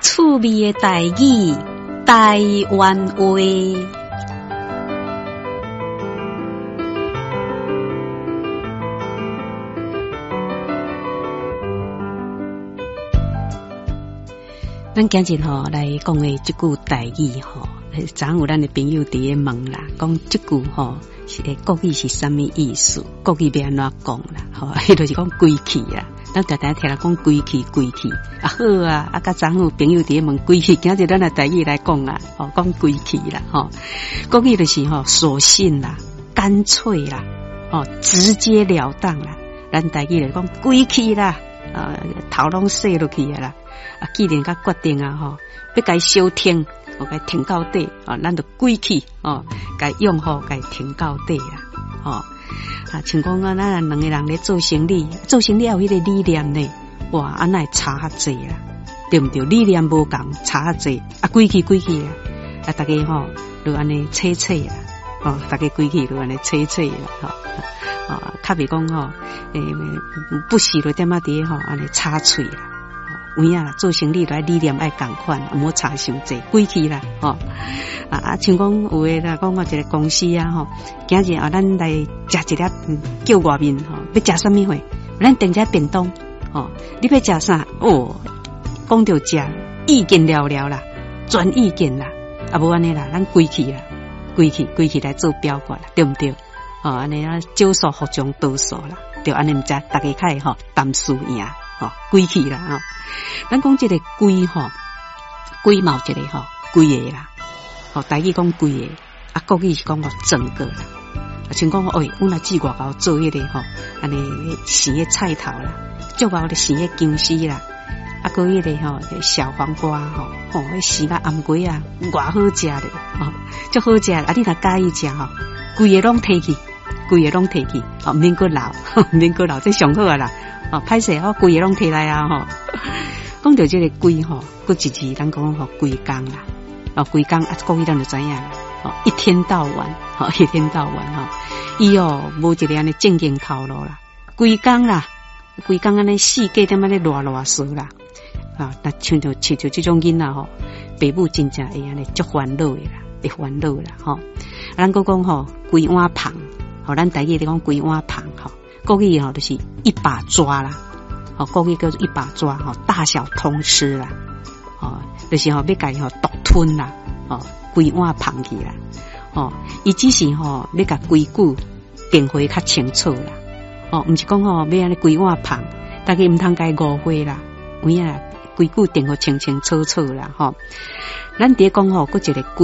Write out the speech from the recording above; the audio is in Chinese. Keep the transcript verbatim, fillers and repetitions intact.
趣味的台语，台湾话。咱今日吼来讲的这句台语吼，昨有咱的朋友伫咧问啦，讲这句吼是国语是什么意思？国语要安怎讲啦？吼，伊就是讲归去啦。咱常常听人讲归去归去，啊好啊，啊甲昨有朋友伫咧问归去，今日咱来台语来讲啦，吼讲归去啦，吼国语就是吼索性啦，干脆啦，哦直截了当啦，咱台语来讲归去啦，啊头拢洗落去啦。啊，既然甲决定啊，吼，要甲伊消停，我甲伊停到底，啊，咱就归去，哦，甲伊用好，甲伊停到底啦，哦，啊，像讲啊，咱两个人咧做生意，做生意有迄个理念呢，哇，安那会差较济啦，对毋对？理念无共，差较济，啊，归去归去啦，啊，大家吼，就安尼切切啦，哦，大家归去就安尼切切啦，吼，啊，较袂讲吼，诶，不时就点仔伫吼，安尼插喙啦。有影啦，做生意来理念爱共款，唔好差伤济，归去啦，吼、哦、啊啊，像讲有诶啦，讲我一个公司啊，吼，今日啊，咱来食一粒、嗯、叫外面吼，要食什么货？咱订只便当，吼、哦，你要食啥？哦，讲到食，意见了了啦，全意见啦，啊无安尼啦，咱归去啦，归去归去来做表决啦，对毋对？哦，安尼啊，少数服从多数啦，对，安尼毋知大家较会吼，淡输赢。吼，归去啦吼，咱讲这个归吼，归毛一个吼，归个啦，吼，台语讲归个，啊，国语是讲个整个啦，啊，像讲哦，阮来自外口做迄、那个吼，安尼生个菜头啦，做包咧生个姜丝啦，啊，搁迄个吼小黄瓜吼，吼，迄生个頷龟啊，偌好食咧，吼，足好食，啊，你若介意食吼，规个拢摕去，规个拢摕去，哦，免搁留，免搁留，这上好啊啦。哦，歹势哦，规个拢摕来啊！吼，讲到这个规吼，佫一字，咱讲吼规工啦，哦，规工啊，国语咱就知影啦，哦，一天到晚，哦，一天到晚吼，伊哦无一个安尼正经头路啦，规工啦，规工安尼四界点安尼乱乱说啦，啊，那像着像着这种囡仔吼，爸母真正会安尼足烦恼的啦，会烦恼啦，吼，咱佫讲吼规碗芳，吼，咱台语咧讲规碗芳吼。国语吼就是一把抓啦，哦，国语叫做一把抓，吼，大小通吃啦，哦，就是吼要甲伊吼独吞啦，哦，规碗芳去啦，哦，伊只是吼要甲规矩定回较清楚啦，哦，毋是讲吼要安尼规碗芳，大家毋通甲伊误会啦，有影啦，规矩定回清清楚楚啦，吼，咱伫讲吼，佫一个。